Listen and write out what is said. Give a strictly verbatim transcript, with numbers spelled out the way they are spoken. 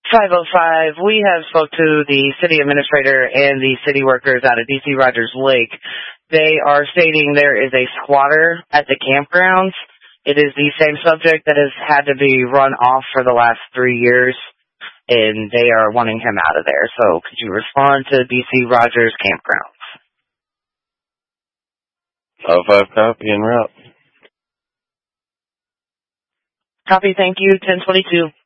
five oh five, we have spoke to the city administrator and the city workers out of D C Rogers Lake. They are stating there is a squatter at the campgrounds. It is the same subject that has had to be run off for the last three years, and they are wanting him out of there. So could you respond to D C Rogers campgrounds? five oh five copy en route. Copy, thank you, ten twenty-two.